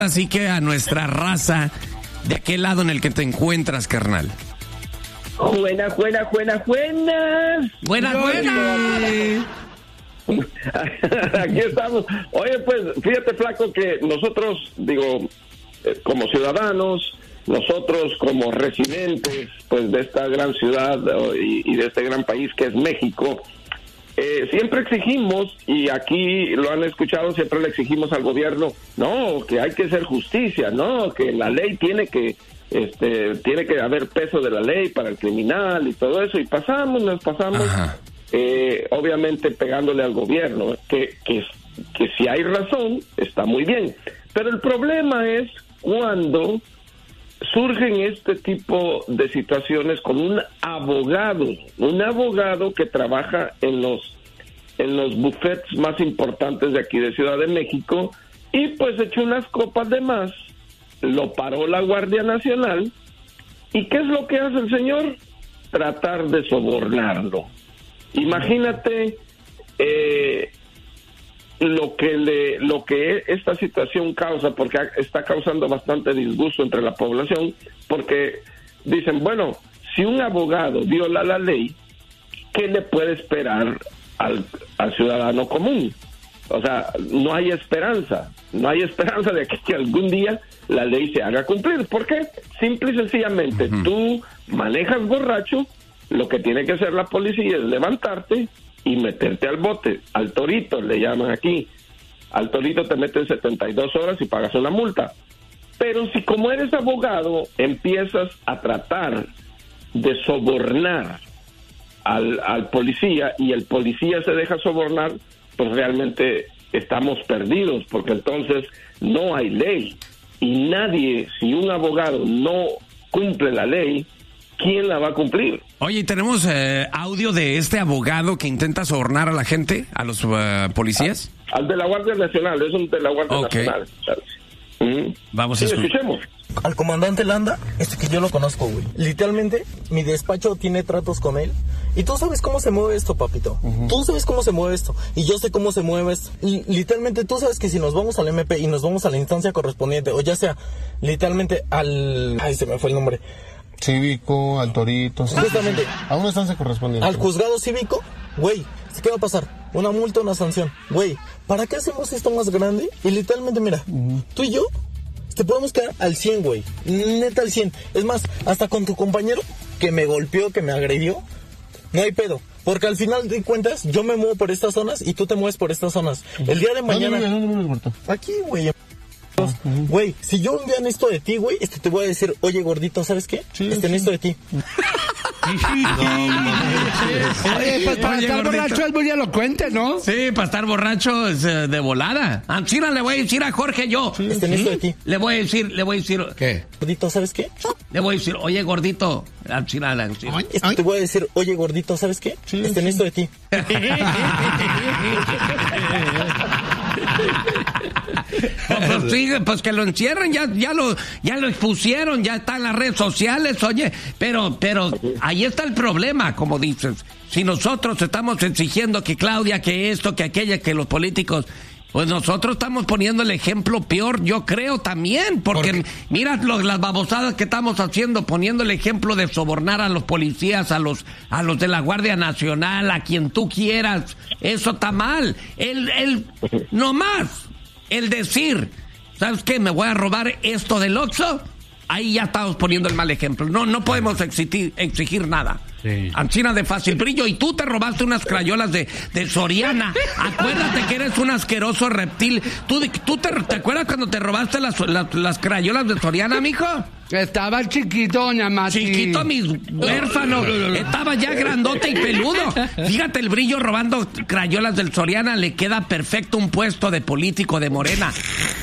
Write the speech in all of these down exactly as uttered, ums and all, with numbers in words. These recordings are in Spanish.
Así que a nuestra raza, ¿de aquel lado en el que te encuentras, carnal? Buenas, buenas, buenas, buenas. Buenas, buenas. Aquí estamos. Oye, pues, fíjate, flaco, que nosotros, digo, como ciudadanos, nosotros como residentes, pues, de esta gran ciudad y, y de este gran país que es México, Eh, siempre exigimos, y aquí lo han escuchado, siempre le exigimos al gobierno, no, que hay que hacer justicia, no, que la ley tiene que, este, tiene que haber peso de la ley para el criminal y todo eso, y pasamos, nos pasamos, eh, obviamente pegándole al gobierno, que, que, que si hay razón, está muy bien, pero el problema es cuando surgen este tipo de situaciones con un abogado, un abogado que trabaja en los en los bufetes más importantes de aquí de Ciudad de México, y pues echó unas copas de más, lo paró la Guardia Nacional, ¿y qué es lo que hace el señor? Tratar de sobornarlo. Imagínate eh, lo que le lo que esta situación causa, porque está causando bastante disgusto entre la población, porque dicen, bueno, si un abogado viola la ley, ¿qué le puede esperar al, al ciudadano común? O sea, no hay esperanza, no hay esperanza de que, que algún día la ley se haga cumplir. ¿Por qué? Simple y sencillamente, uh-huh. Tú manejas borracho, lo que tiene que hacer la policía es levantarte y meterte al bote, al torito le llaman aquí. Al torito te meten setenta y dos horas y pagas una multa. Pero si como eres abogado empiezas a tratar de sobornar al, al policía y el policía se deja sobornar, pues realmente estamos perdidos, porque entonces no hay ley. Y nadie, si un abogado no cumple la ley, ¿quién la va a cumplir? Oye, ¿tenemos eh, audio de este abogado que intenta sobornar a la gente, a los uh, policías? Al, al de la Guardia Nacional, es un de la Guardia okay. Nacional. ¿Mm? Vamos sí, a escuchar. escuchemos. Al comandante Landa, este que yo lo conozco, güey. Literalmente, mi despacho tiene tratos con él. Y tú sabes cómo se mueve esto, papito. Uh-huh. Tú sabes cómo se mueve esto. Y yo sé cómo se mueve esto. Y literalmente, tú sabes que si nos vamos al M P y nos vamos a la instancia correspondiente, o ya sea, literalmente al... Ay, se me fue el nombre. Cívico, al Torito. Sí. Justamente. A una instancia correspondiente. Al juzgado cívico, güey, ¿qué va a pasar? Una multa, una sanción. Güey, ¿para qué hacemos esto más grande? Y literalmente, mira, uh-huh. tú y yo te podemos quedar al cien, güey. Neta al cien. Es más, hasta con tu compañero que me golpeó, que me agredió, no hay pedo. Porque al final de cuentas, yo me muevo por estas zonas y tú te mueves por estas zonas. El día de mañana... ¿Dónde, dónde, dónde, dónde, aquí, güey. Güey, si yo un día necesito de ti, güey, este te voy a decir, oye, gordito, ¿sabes qué? Sí, este sí. necesito de ti. Oye, pues para Oye, estar gordito. borracho es muy elocuente, ¿no? Sí, para estar borracho es eh, de volada. A China le voy a decir a Jorge yo. Sí, este necesito de ti. Le voy a decir, le voy a decir... ¿Qué? Gordito, ¿sabes qué? Le voy a decir, oye, gordito. A China le voy a decir. Este ay. te voy a decir, oye, gordito, ¿sabes qué? Sí, este sí. necesito de ti. Pues, pues, sí, pues que lo encierren, ya, ya lo, ya lo expusieron, ya está en las redes sociales, oye, pero, pero ahí está el problema, como dices. Si nosotros estamos exigiendo que Claudia, que esto, que aquella, que los políticos, pues nosotros estamos poniendo el ejemplo peor, yo creo también, porque ¿Por mira lo, las babosadas que estamos haciendo, poniendo el ejemplo de sobornar a los policías, a los, a los de la Guardia Nacional, a quien tú quieras, eso está mal. El, el, no más. El decir, ¿sabes qué? Me voy a robar esto del Oxxo. Ahí ya estamos poniendo el mal ejemplo. No, no podemos exigir, exigir nada. Sí. Ancina de fácil brillo. Y tú te robaste unas crayolas de, de Soriana. Acuérdate que eres un asqueroso reptil. ¿Tú, tú te, te acuerdas cuando te robaste las, las, las crayolas de Soriana, mijo? Estaba chiquito, doña Mati. Chiquito, mi huérfano. Estaba ya grandote y peludo. Fíjate el brillo robando crayolas del Soriana. Le queda perfecto un puesto de político de Morena.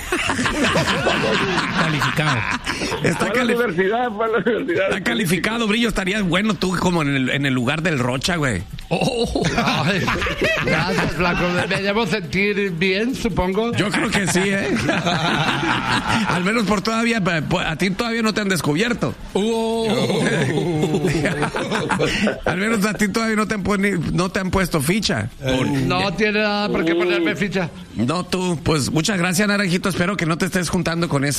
Calificado. Está cali- universidad, Está calificado, brillo. Estarías bueno tú como en el, en el lugar del Rocha, güey. Oh. Ay, gracias, flaco. Me debo sentir bien, supongo. Yo creo que sí, ¿eh? Al menos por todavía, a ti todavía no te han descubierto. Uh. Al menos a ti todavía no te han, poni- no te han puesto ficha. No tiene nada por qué ponerme ficha. No, tú, pues muchas gracias, Naranjito. Espero que no te estés juntando con ese